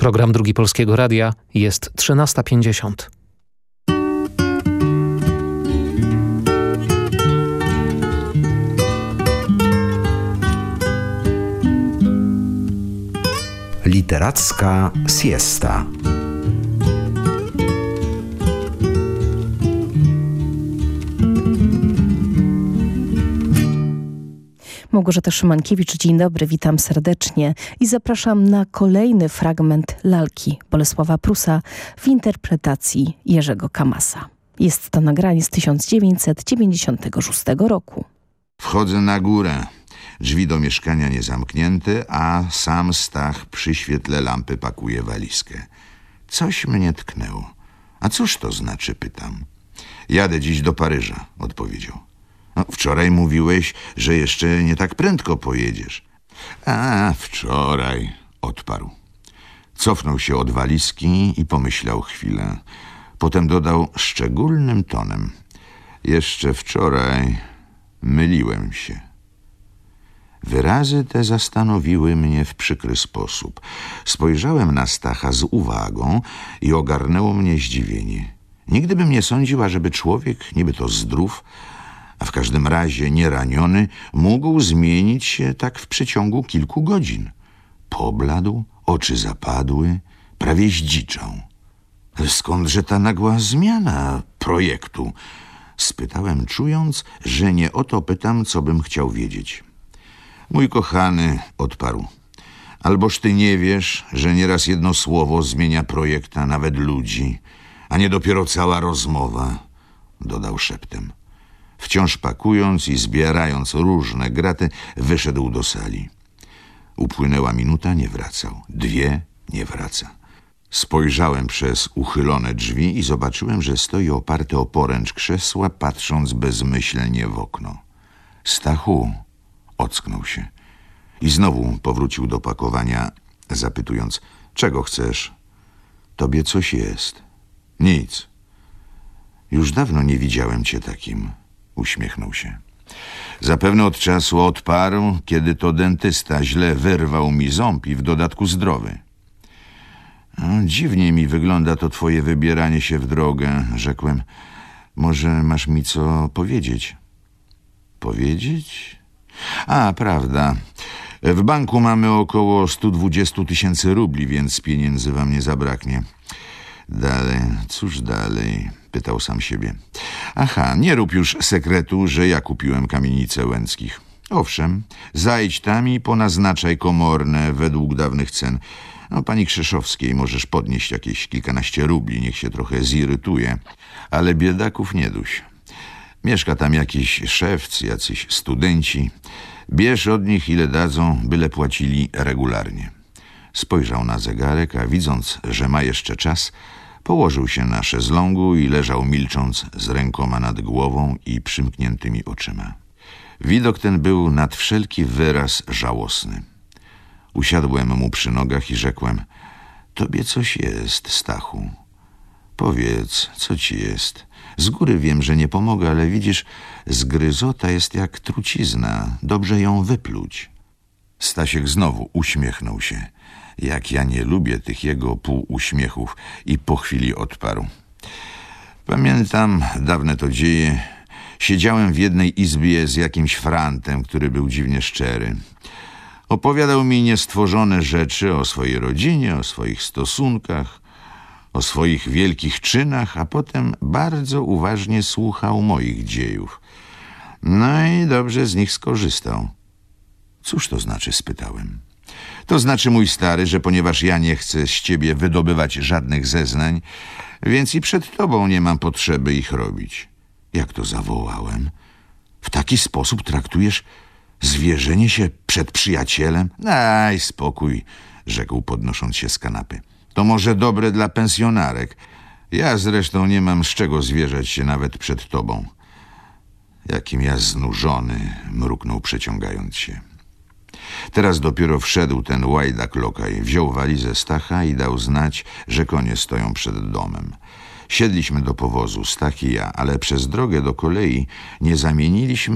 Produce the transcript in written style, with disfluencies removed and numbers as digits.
Program Drugi Polskiego Radia jest 13:50. Literacka siesta. Małgorzata Szymankiewicz, dzień dobry, witam serdecznie i zapraszam na kolejny fragment lalki Bolesława Prusa w interpretacji Jerzego Kamasa. Jest to nagranie z 1996 roku. Wchodzę na górę. Drzwi do mieszkania niezamknięte, a sam Stach przy świetle lampy pakuje walizkę. Coś mnie tknęło. A cóż to znaczy, pytam. Jadę dziś do Paryża, odpowiedział. No, wczoraj mówiłeś, że jeszcze nie tak prędko pojedziesz. A, wczoraj, odparł. Cofnął się od walizki i pomyślał chwilę. Potem dodał szczególnym tonem. Jeszcze wczoraj myliłem się. Wyrazy te zastanowiły mnie w przykry sposób. Spojrzałem na Stacha z uwagą i ogarnęło mnie zdziwienie. Nigdy bym nie sądził, ażeby człowiek, niby to zdrów, a w każdym razie nieraniony, mógł zmienić się tak w przeciągu kilku godzin. Pobladł, oczy zapadły, prawie zdziczał. Skądże ta nagła zmiana projektu? Spytałem, czując, że nie o to pytam, co bym chciał wiedzieć. Mój kochany, odparł, alboż ty nie wiesz, że nieraz jedno słowo zmienia projekt, a nawet ludzi, a nie dopiero cała rozmowa, dodał szeptem. Wciąż pakując i zbierając różne graty, wyszedł do sali. Upłynęła minuta, nie wracał. 2, nie wraca. Spojrzałem przez uchylone drzwi i zobaczyłem, że stoi oparty o poręcz krzesła, patrząc bezmyślnie w okno. Stachu, ocknął się i znowu powrócił do pakowania, zapytując, czego chcesz? Tobie coś jest. Nic. Już dawno nie widziałem cię takim. Uśmiechnął się. Zapewne od czasu odparł, kiedy to dentysta źle wyrwał mi ząb i w dodatku zdrowy. Dziwnie mi wygląda to twoje wybieranie się w drogę, rzekłem. Może masz mi co powiedzieć? Powiedzieć? A, prawda. W banku mamy około 120 000 rubli, więc pieniędzy wam nie zabraknie. Dalej, cóż dalej? Pytał sam siebie. Aha, nie rób już sekretu, że ja kupiłem kamienicę Łęckich. Owszem, zajdź tam i ponaznaczaj komorne według dawnych cen. No, pani Krzeszowskiej możesz podnieść jakieś kilkanaście rubli, niech się trochę zirytuje. Ale biedaków nie duś. Mieszka tam jakiś szewc, jacyś studenci. Bierz od nich ile dadzą, byle płacili regularnie. Spojrzał na zegarek, a widząc, że ma jeszcze czas, położył się na szezlongu i leżał milcząc z rękoma nad głową i przymkniętymi oczyma. Widok ten był nad wszelki wyraz żałosny. Usiadłem mu przy nogach i rzekłem, tobie coś jest, Stachu. Powiedz, co ci jest? Z góry wiem, że nie pomogę, ale widzisz, zgryzota jest jak trucizna. Dobrze ją wypluć. Stasiek znowu uśmiechnął się. Jak ja nie lubię tych jego półuśmiechów i po chwili odparł. Pamiętam, dawne to dzieje, siedziałem w jednej izbie z jakimś frantem, który był dziwnie szczery. Opowiadał mi niestworzone rzeczy o swojej rodzinie, o swoich stosunkach, o swoich wielkich czynach, a potem bardzo uważnie słuchał moich dziejów. No i dobrze z nich skorzystał. Cóż to znaczy, spytałem. To znaczy, mój stary, że ponieważ ja nie chcę z ciebie wydobywać żadnych zeznań, więc i przed tobą nie mam potrzeby ich robić. Jak to zawołałem? W taki sposób traktujesz zwierzenie się przed przyjacielem? Daj spokój, rzekł podnosząc się z kanapy. To może dobre dla pensjonarek. Ja zresztą nie mam z czego zwierzać się nawet przed tobą. Jakim ja znużony, mruknął przeciągając się. Teraz dopiero wszedł ten łajdak lokaj, wziął walizę Stacha i dał znać, że konie stoją przed domem. Siedliśmy do powozu, Stach i ja, ale przez drogę do kolei nie zamieniliśmy